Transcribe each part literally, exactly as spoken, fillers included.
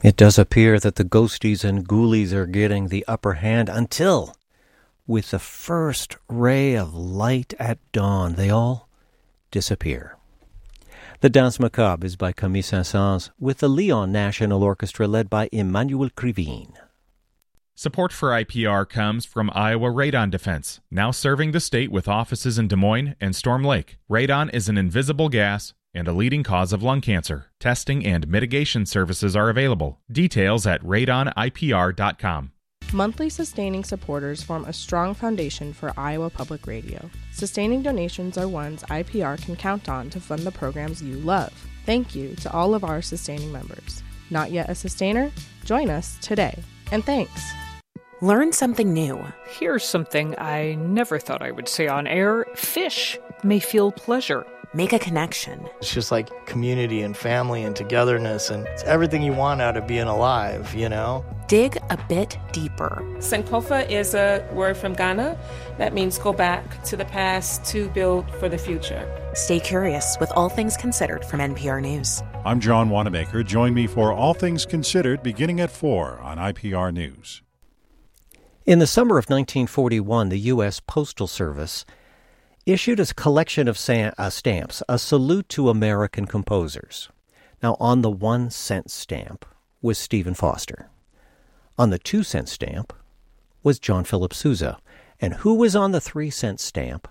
It does appear that the ghosties and ghoulies are getting the upper hand until, with the first ray of light at dawn, they all disappear. The Danse Macabre is by Camille Saint-Saëns with the Lyon National Orchestra led by Emmanuel Krivine. Support for I P R comes from Iowa Radon Defense, now serving the state with offices in Des Moines and Storm Lake. Radon is an invisible gas and a leading cause of lung cancer. Testing and mitigation services are available. Details at radon I P R dot com. Monthly sustaining supporters form a strong foundation for Iowa Public Radio. Sustaining donations are ones I P R can count on to fund the programs you love. Thank you to all of our sustaining members. Not yet a sustainer? Join us today. And thanks. Learn something new. Here's something I never thought I would say on air. Fish may feel pleasure. Make a connection. It's just like community and family and togetherness, and it's everything you want out of being alive, you know? Dig a bit deeper. Sankofa is a word from Ghana that means go back to the past to build for the future. Stay curious with All Things Considered from N P R News. I'm John Wanamaker. Join me for All Things Considered beginning at four on I P R News. In the summer of nineteen forty-one, the U S Postal Service issued a collection of sa- uh, stamps, a salute to American composers. Now, on the one-cent stamp was Stephen Foster. On the two-cent stamp was John Philip Sousa. And who was on the three-cent stamp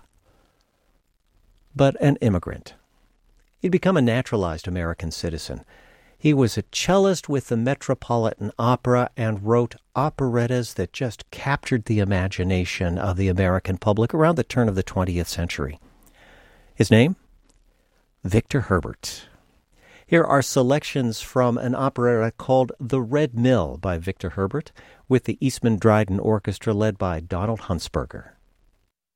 but an immigrant? He'd become a naturalized American citizen. He was a cellist with the Metropolitan Opera and wrote operettas that just captured the imagination of the American public around the turn of the twentieth century. His name? Victor Herbert. Here are selections from an operetta called The Red Mill by Victor Herbert with the Eastman Dryden Orchestra led by Donald Huntsberger.